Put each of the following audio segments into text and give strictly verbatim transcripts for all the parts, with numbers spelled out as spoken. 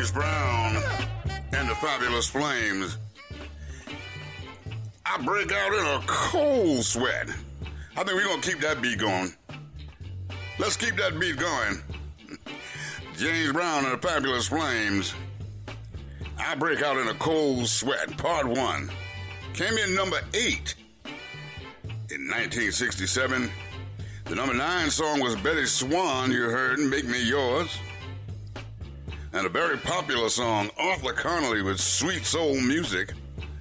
James Brown and the Fabulous Flames. I break out in a cold sweat. I think we're going to keep that beat going. Let's keep that beat going. James Brown and the Fabulous Flames. I break out in a cold sweat, part one. Came in number eight in nineteen sixty-seven. The number nine song was Betty Swan, you heard, Make Me Yours. And a very popular song, Arthur Connolly with Sweet Soul Music.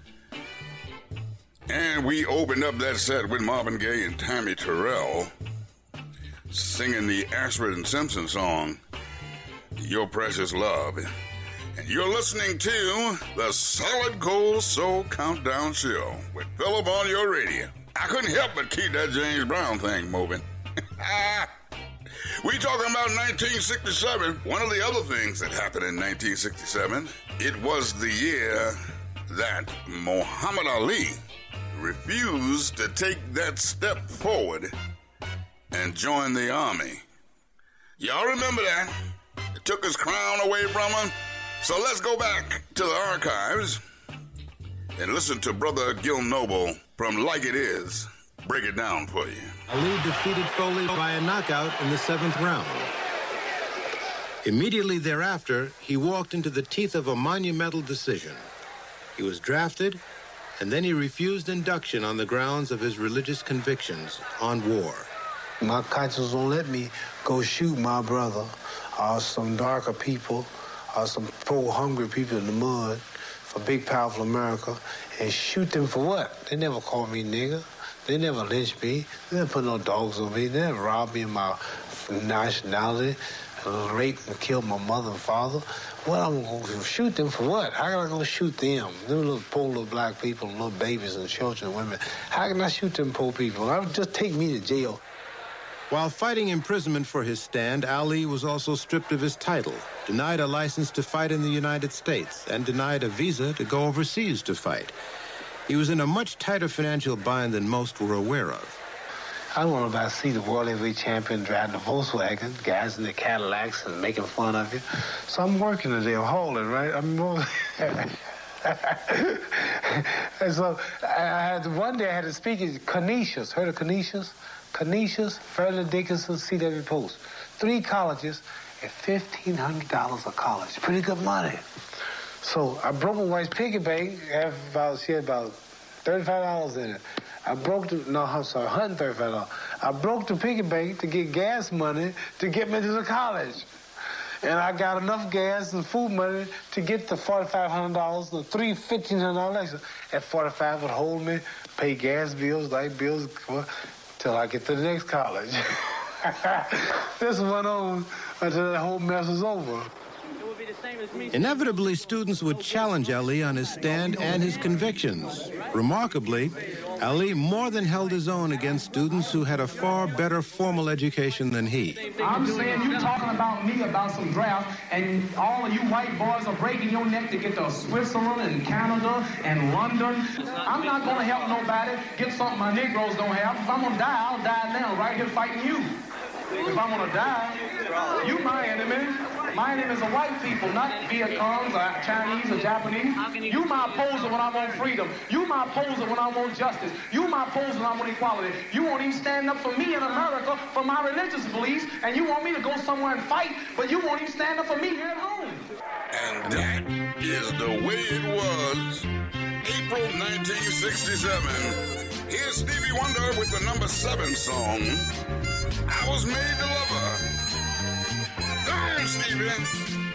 And we opened up that set with Marvin Gaye and Tammy Terrell singing the Ashford and Simpson song, Your Precious Love. And you're listening to the Solid Gold Soul Countdown Show with Philip on your radio. I couldn't help but keep that James Brown thing moving. We talking about nineteen sixty-seven. One of the other things that happened in nineteen sixty-seven, it was the year that Muhammad Ali refused to take that step forward and join the army. Y'all remember that? It took his crown away from him. So let's go back to the archives and listen to Brother Gil Noble from Like It Is break it down for you. Ali defeated Foley by a knockout in the seventh round. Immediately thereafter, he walked into the teeth of a monumental decision. He was drafted, and then he refused induction on the grounds of his religious convictions on war. My conscience won't let me go shoot my brother or some darker people or some poor, hungry people in the mud for big, powerful America and shoot them for what? They never called me nigger. They never lynched me. They never put no dogs on me. They never robbed me of my nationality, raped and killed my mother and father. What, I'm going to shoot them for what? How am I going to shoot them? Them little poor little black people, little babies and children and women. How can I shoot them poor people? I would just take me to jail. While fighting imprisonment for his stand, Ali was also stripped of his title, denied a license to fight in the United States, and denied a visa to go overseas to fight. He was in a much tighter financial bind than most were aware of. I don't want to see the world heavyweight champion driving a Volkswagen, guys in their Cadillacs and making fun of you. So I'm working today, I'm hauling, right? I'm And so I had one day I had to speak at Canisius. Heard of Canisius? Canisius, Fairleigh Dickinson, C W Post. Three colleges at fifteen hundred dollars a college. Pretty good money. So I broke my wife's piggy bank. About, she had about thirty-five dollars in it. I broke the, no, I'm sorry, one hundred thirty-five dollars. I broke the piggy bank to get gas money to get me to the college. And I got enough gas and food money to get the forty-five hundred dollars, the three fifteen hundred dollars lectures. At forty-five would hold me, pay gas bills, light bills, till I get to the next college. This went on until that whole mess was over. Inevitably, students would challenge Ali on his stand and his convictions. Remarkably, Ali more than held his own against students who had a far better formal education than he. I'm saying you talking about me about some draft, and all of you white boys are breaking your neck to get to Switzerland and Canada and London. I'm not going to help nobody get something my Negroes don't have. If I'm going to die, I'll die now, right here fighting you. If I'm going to die, you my enemy. My enemy is the white people, not Viet Congs or Chinese or Japanese. You my opposer when I want freedom. You my opposer when I want justice. You my opposer when I want equality. You won't even stand up for me in America for my religious beliefs, and you want me to go somewhere and fight, but you won't even stand up for me here at home. And that is the way it was. April nineteen sixty-seven. Here's Stevie Wonder with the number seven song, I Was Made to Love Her. Go on, Stevie.